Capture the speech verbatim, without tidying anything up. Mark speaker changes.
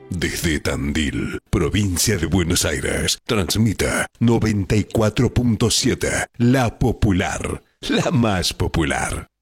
Speaker 1: Desde Tandil, provincia de Buenos Aires, transmita noventa y cuatro punto siete, La Popular, la más popular.